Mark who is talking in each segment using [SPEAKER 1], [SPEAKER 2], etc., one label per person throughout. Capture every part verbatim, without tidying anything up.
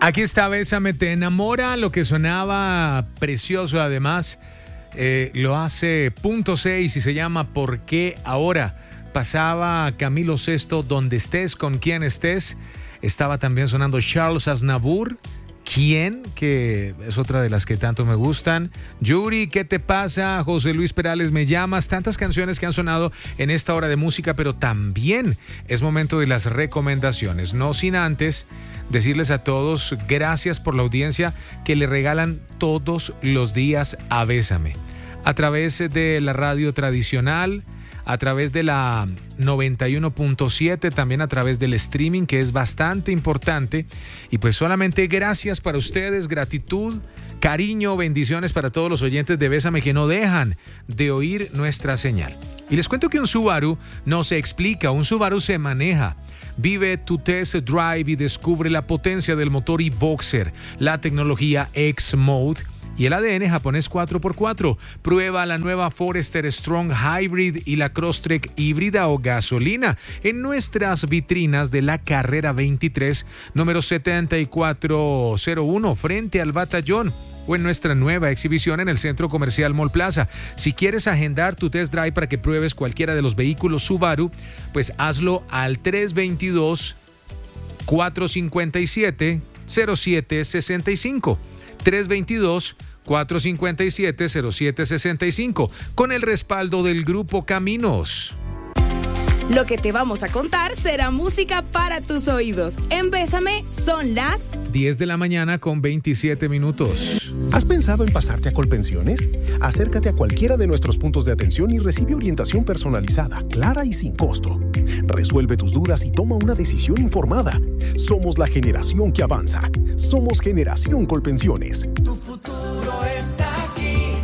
[SPEAKER 1] Aquí está Bésame, te enamora, lo que sonaba precioso además, eh, lo hace Punto seis y se llama ¿Por qué ahora? Pasaba Camilo Sesto, Donde estés, con quien estés. Estaba también sonando Charles Aznavour, ¿Quién? Que es otra de las que tanto me gustan. Yuri, ¿qué te pasa? José Luis Perales, Me llamas. Tantas canciones que han sonado en esta hora de música, pero también es momento de las recomendaciones. No sin antes decirles a todos gracias por la audiencia que le regalan todos los días a Bésame. A través de la radio tradicional, a través de la noventa y uno punto siete, también a través del streaming, que es bastante importante. Y pues solamente gracias para ustedes, gratitud, cariño, bendiciones para todos los oyentes de Bésame que no dejan de oír nuestra señal. Y les cuento que un Subaru no se explica, un Subaru se maneja. Vive tu test drive y descubre la potencia del motor e-Boxer, la tecnología X-Mode y el A D N japonés cuatro por cuatro. Prueba la nueva Forester Strong Hybrid y la Crosstrek híbrida o gasolina en nuestras vitrinas de la carrera veintitrés, número setenta y cuatro cero uno, frente al Batallón, o en nuestra nueva exhibición en el Centro Comercial Mall Plaza. Si quieres agendar tu test drive para que pruebes cualquiera de los vehículos Subaru, pues hazlo al tres dos dos, cuatro cinco siete, cero siete seis cinco. tres dos dos, cuatro cinco siete, cero siete seis cinco, con el respaldo del Grupo Caminos.
[SPEAKER 2] Lo que te vamos a contar será música para tus oídos. En Bésame son las
[SPEAKER 1] diez de la mañana con veintisiete minutos.
[SPEAKER 3] ¿Has pensado en pasarte a Colpensiones? Acércate a cualquiera de nuestros puntos de atención y recibe orientación personalizada, clara y sin costo. Resuelve tus dudas y toma una decisión informada. Somos la generación que avanza. Somos Generación Colpensiones.
[SPEAKER 4] Tu futuro está aquí.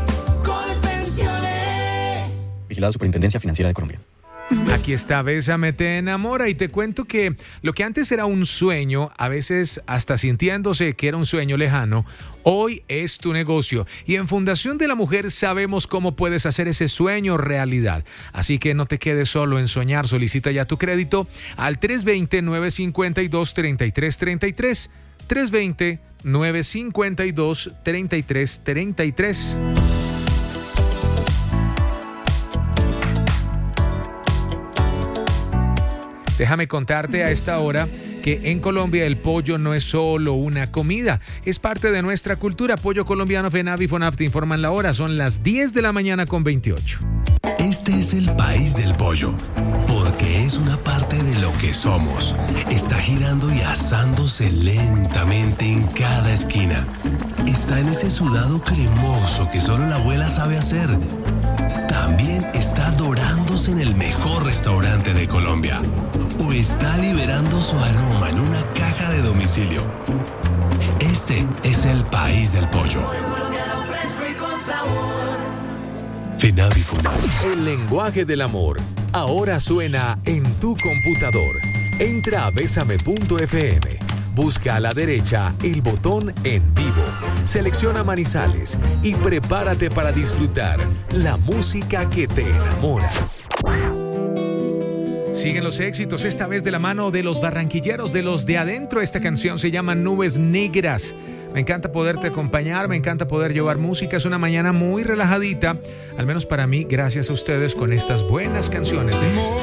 [SPEAKER 4] Colpensiones.
[SPEAKER 5] Vigilado Superintendencia Financiera de Colombia.
[SPEAKER 1] Aquí está Bésame, te enamora, y te cuento que lo que antes era un sueño, a veces hasta sintiéndose que era un sueño lejano, hoy es tu negocio. Y en Fundación de la Mujer sabemos cómo puedes hacer ese sueño realidad. Así que no te quedes solo en soñar, solicita ya tu crédito al tres dos cero, nueve cinco dos, tres tres tres tres, tres dos cero, nueve cinco dos, tres tres tres tres. Déjame contarte a esta hora que en Colombia el pollo no es solo una comida, es parte de nuestra cultura. Pollo colombiano, FENAVI y FONAF te informan la hora, son las diez de la mañana con veintiocho.
[SPEAKER 6] Este es el país del pollo, porque es una parte de lo que somos. Está girando y asándose lentamente en cada esquina. Está en ese sudado cremoso que solo la abuela sabe hacer. También está dorándose en el mejor restaurante de Colombia. O está liberando su aroma en una caja de domicilio. Este es el país del pollo. FENAVI FONAF.
[SPEAKER 7] El lenguaje del amor ahora suena en tu computador. Entra a bésame punto efe eme. Busca a la derecha el botón En Vivo. Selecciona Manizales y prepárate para disfrutar la música que te enamora.
[SPEAKER 1] Siguen los éxitos, esta vez de la mano de los barranquilleros, de los de adentro. Esta canción se llama Nubes Negras. Me encanta poderte acompañar, me encanta poder llevar música. Es una mañana muy relajadita, al menos para mí, gracias a ustedes con estas buenas canciones de